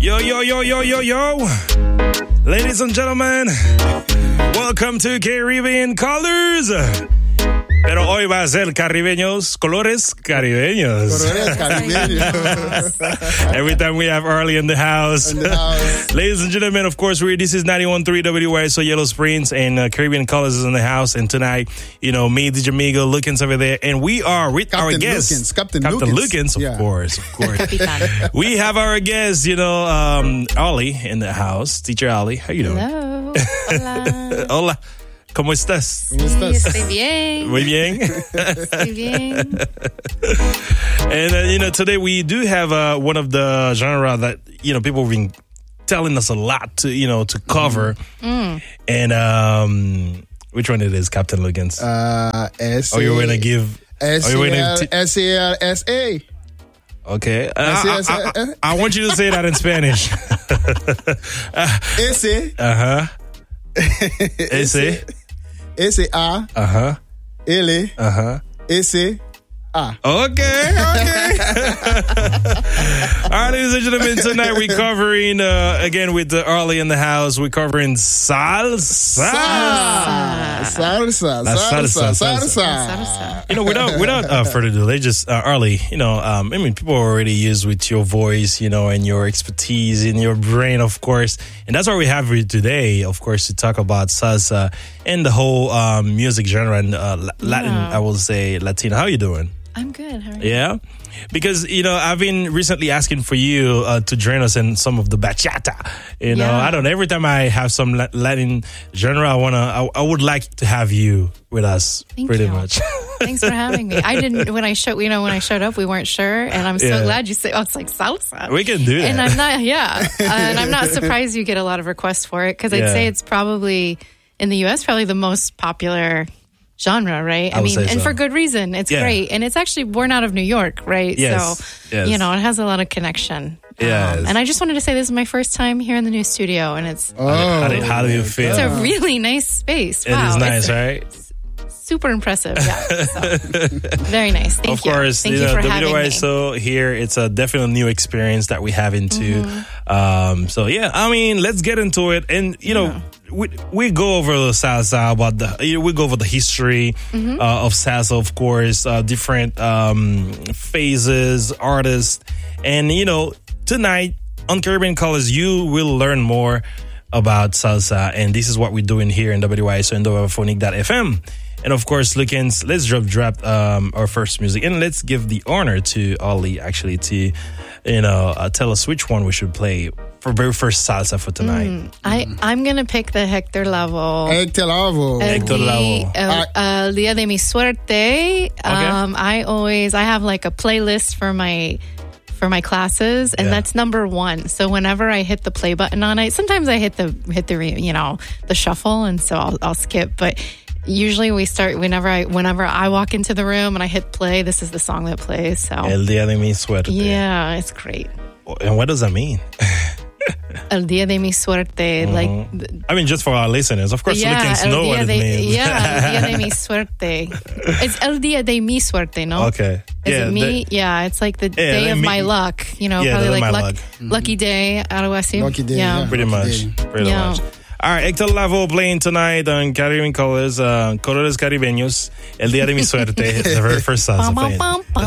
Yo, yo, yo, yo, yo, yo. Ladies and gentlemen, welcome to Caribbean Colors. Pero hoy va a ser colores caribeños. Colores caribeños. Every time we have Arlie in the house. Ladies and gentlemen, of course, this is 91.3 WYSO Yellow Springs, and Caribbean Colors is in the house. And tonight, me, DJ Migo, Lukens over there, and we are with Captain our guest. Captain Lukens, yeah. of course. We have our guest, Arlie in the house. Teacher Arlie, how you doing? Hello. Hola. Hola. ¿Cómo estás? ¿Cómo estás? Sí, estoy bien. Muy bien. Estoy bien. And, today we do have one of the genre that, people have been telling us a lot to cover. And which one it is, Captain Lukens? S-A- Are you going to give... S-A-L-S-A. Okay. I want you to say that in Spanish. S-A. Uh-huh. S-A. S-A. Uh-huh. L. Uh-huh. S-A. Okay. All right, ladies and gentlemen, tonight we're covering, again with Arlie in the house, we're covering salsa. Salsa. Without further delay, just Arlie, people are already used with your voice, and your expertise in your brain, of course. And that's why we have you today, of course, to talk about salsa and the whole music genre and Latin, I will say Latino. How are you doing? I'm good. How are you? Yeah? Because, I've been recently asking for you to join us in some of the bachata. I don't know. Every time I have some Latin genre, I would like to have you with us. Thank pretty you. much. Thanks for having me. I didn't, when I showed up, we weren't sure. And I'm so glad you said, it's like salsa. We can do that. And I'm not, and I'm not surprised you get a lot of requests for it. Because I'd say it's probably, in the U.S., probably the most popular genre, right? I mean, and for good reason. It's great. And it's actually born out of New York, right? Yes. So, it has a lot of connection. Yes. And I just wanted to say this is my first time here in the new studio, and it's how do you feel? it's a really nice space. Wow. It is nice, right? Super impressive. Yeah. So, very nice. Thank you. Of course, Thank you for having me. So here, it's a definitely new experience that we have into. Let's get into it. And, we go over the salsa, we go over the history of salsa, of course, different phases, artists. And, tonight on Caribbean Colors, you will learn more about salsa. And this is what we're doing here in WYSO and WFonic.fm. And of course, Lukens, let's drop our first music. And let's give the honor to Arlie, actually, to, tell us which one we should play for very first salsa for tonight. I'm going to pick the Hector Lavoe. El Día de mi Suerte. I have like a playlist for my classes, and that's number one. So whenever I hit the play button on it, sometimes I hit the shuffle, and so I'll skip. But usually we start whenever I walk into the room and I hit play. This is the song that plays. So El Día de mi Suerte. Yeah, it's great. And what does that mean? El Día de mi Suerte, just for our listeners, of course, Lukens know what it means. Yeah, El Día de mi Suerte. It's El Día de mi Suerte, no? Okay. Is it me? It's like the day of my luck. Probably like lucky day, algo así. Lucky day, yeah. Pretty much. All right, Hector Lavoe playing tonight on Caribbean Colors, Colores Caribeños, El Día de mi Suerte, the very first salsa playing.